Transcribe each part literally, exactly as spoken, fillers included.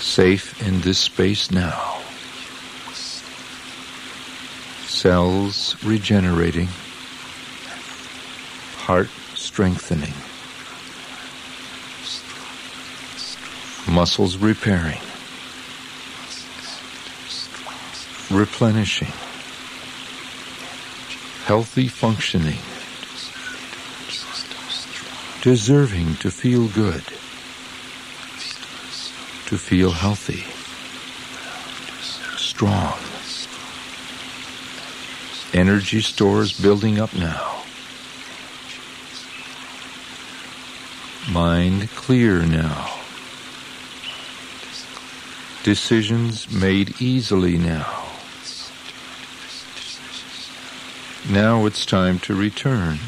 Safe in this space now. Cells regenerating. Heart strengthening. Muscles repairing. Replenishing. Healthy functioning. Deserving to feel good. To feel healthy. Strong. Energy stores building up now. Mind clear now. Decisions made easily now. Now it's time to return.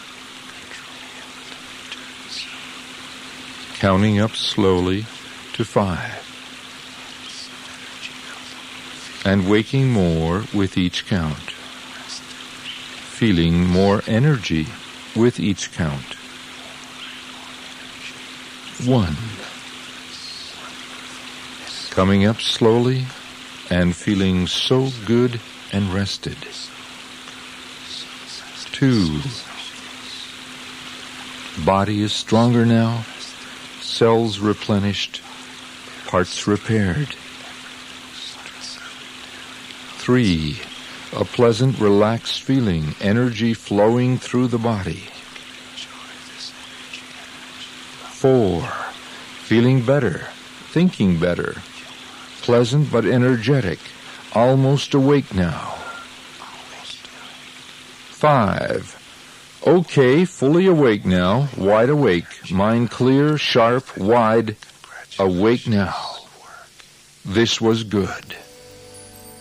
Counting up slowly to five. And waking more with each count. Feeling more energy with each count. One. Coming up slowly and feeling so good and rested. Two. Body is stronger now, cells replenished, parts repaired. Three. A pleasant, relaxed feeling, energy flowing through the body. Four. Feeling better, thinking better, pleasant but energetic, almost awake now. Five. Okay, fully awake now, wide awake, mind clear, sharp, wide, awake now. This was good.